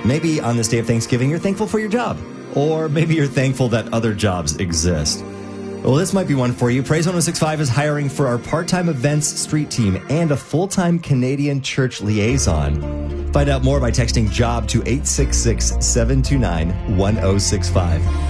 Maybe on this day of Thanksgiving, you're thankful for your job. Or maybe you're thankful that other jobs exist. Well, this might be one for you. Praise 106.5 is hiring for our part-time events street team and a full-time Canadian church liaison. Find out more by texting JOB to 866-729-1065.